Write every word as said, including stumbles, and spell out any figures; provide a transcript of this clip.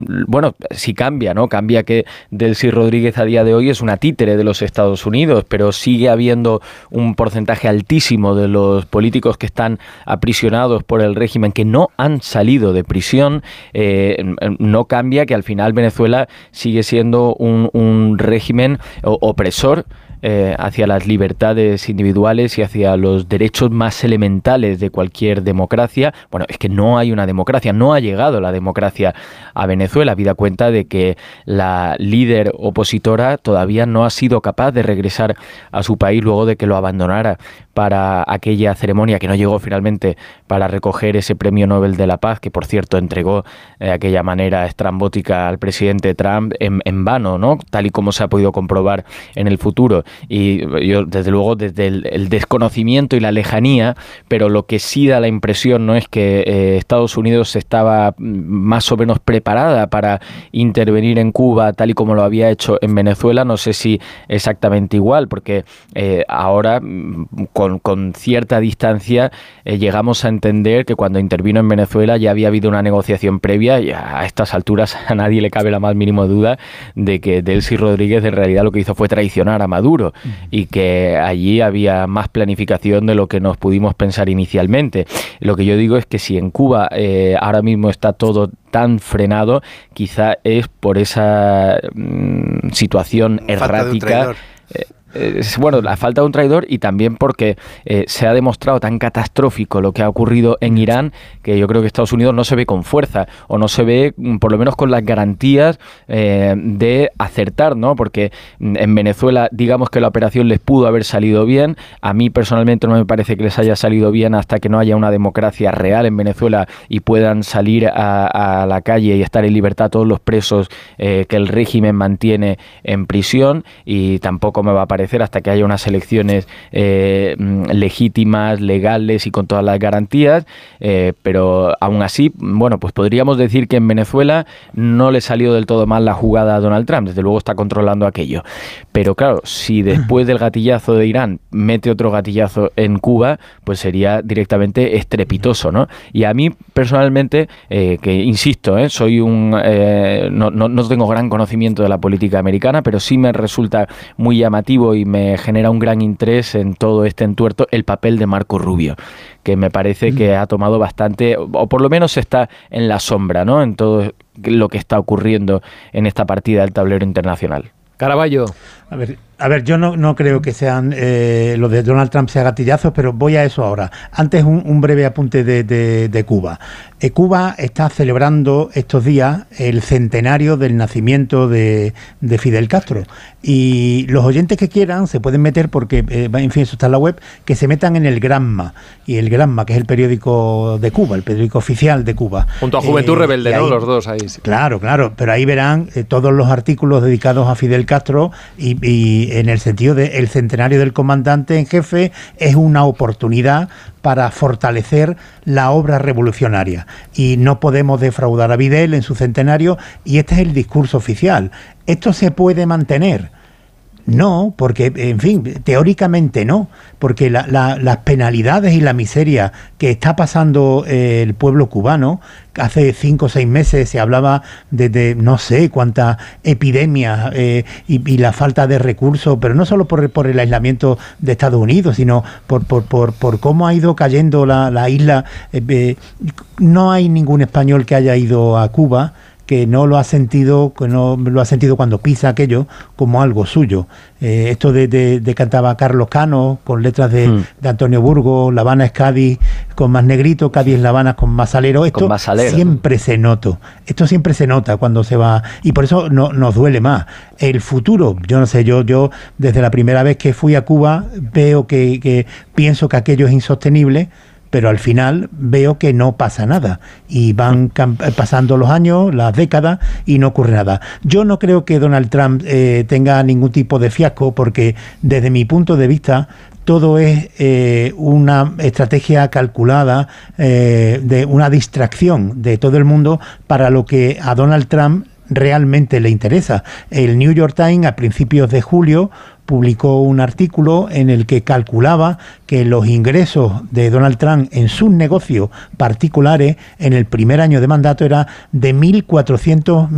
Bueno, sí cambia, ¿no? Cambia que Delcy Rodríguez a día de hoy es una títere de los Estados Unidos, pero sigue habiendo un porcentaje altísimo de los políticos que están aprisionados por el régimen que no han salido de prisión. Eh, no cambia que al final Venezuela sigue siendo un, un régimen opresor Eh, hacia las libertades individuales y hacia los derechos más elementales de cualquier democracia. Bueno, es que no hay una democracia, no ha llegado la democracia a Venezuela, habida cuenta de que la líder opositora todavía no ha sido capaz de regresar a su país luego de que lo abandonara para aquella ceremonia que no llegó finalmente para recoger ese premio Nobel de la Paz, que por cierto entregó de eh, aquella manera estrambótica al presidente Trump en, en vano, ¿no? Tal y como se ha podido comprobar en el futuro. Y yo, desde luego, desde el, el desconocimiento y la lejanía, pero lo que sí da la impresión, ¿no?, es que eh, Estados Unidos estaba más o menos preparada para intervenir en Cuba tal y como lo había hecho en Venezuela. No sé si exactamente igual, porque eh, ahora con, con cierta distancia eh, llegamos a entender que cuando intervino en Venezuela ya había habido una negociación previa, y a estas alturas a nadie le cabe la más mínima duda de que Delcy Rodríguez en realidad lo que hizo fue traicionar a Maduro, y que allí había más planificación de lo que nos pudimos pensar inicialmente. Lo que yo digo es que si en Cuba eh, ahora mismo está todo tan frenado, quizá es por esa mmm, situación errática. Eh, bueno, la falta de un traidor, y también porque eh, se ha demostrado tan catastrófico lo que ha ocurrido en Irán, que yo creo que Estados Unidos no se ve con fuerza, o no se ve por lo menos con las garantías eh, de acertar, ¿no? Porque en Venezuela, digamos que la operación les pudo haber salido bien. A mí personalmente no me parece que les haya salido bien hasta que no haya una democracia real en Venezuela y puedan salir a, a la calle y estar en libertad todos los presos eh, que el régimen mantiene en prisión, y tampoco me va a parecer hasta que haya unas elecciones eh, legítimas, legales y con todas las garantías, eh, pero aún así, bueno, pues podríamos decir que en Venezuela no le salió del todo mal la jugada a Donald Trump, desde luego está controlando aquello, pero claro, si después del gatillazo de Irán mete otro gatillazo en Cuba, pues sería directamente estrepitoso, ¿no? Y a mí personalmente, eh, que insisto, eh, soy un eh, no, no, no tengo gran conocimiento de la política americana, pero sí me resulta muy llamativo y me genera un gran interés en todo este entuerto el papel de Marco Rubio, que me parece que ha tomado bastante, o por lo menos está en la sombra, ¿no?, en todo lo que está ocurriendo en esta partida del tablero internacional. Caraballo. A ver, a ver, yo no, no creo que sean eh, lo de Donald Trump sea gatillazos, pero voy a eso ahora. Antes un, un breve apunte de, de, de Cuba. Eh, Cuba está celebrando estos días el centenario del nacimiento de, de Fidel Castro. Y los oyentes que quieran se pueden meter, porque, eh, en fin, eso está en la web, que se metan en el Granma. Y el Granma, que es el periódico de Cuba, el periódico oficial de Cuba. Junto a Juventud eh, Rebelde, ¿no? Ahí, los dos ahí. Sí. Claro, claro. Pero ahí verán eh, todos los artículos dedicados a Fidel Castro, y, y en el sentido de el centenario del comandante en jefe es una oportunidad para fortalecer la obra revolucionaria, y no podemos defraudar a Vidal en su centenario, y este es el discurso oficial. ¿Esto se puede mantener? No, porque, en fin, teóricamente no, porque la, la, las penalidades y la miseria que está pasando eh, el pueblo cubano, hace cinco o seis meses se hablaba de, de no sé cuántas epidemias eh, y, y la falta de recursos, pero no solo por, por el aislamiento de Estados Unidos, sino por, por, por, por cómo ha ido cayendo la, la isla. Eh, eh, no hay ningún español que haya ido a Cuba que no lo ha sentido, que no lo ha sentido cuando pisa aquello como algo suyo. Eh, esto de, de, de cantaba Carlos Cano con letras de, mm. de Antonio Burgos, La Habana es Cádiz con más negrito, Cádiz es La Habana con más salero. Esto más salero, siempre ¿no? se nota. Esto siempre se nota cuando se va, y por eso no, nos duele más. El futuro, yo no sé, yo, yo desde la primera vez que fui a Cuba veo que, que pienso que aquello es insostenible, pero al final veo que no pasa nada y van pasando los años, las décadas, y no ocurre nada. Yo no creo que Donald Trump eh, tenga ningún tipo de fiasco, porque desde mi punto de vista todo es eh, una estrategia calculada, eh, de una distracción de todo el mundo para lo que a Donald Trump realmente le interesa. El New York Times a principios de julio publicó un artículo en el que calculaba que los ingresos de Donald Trump en sus negocios particulares en el primer año de mandato era de mil cuatrocientos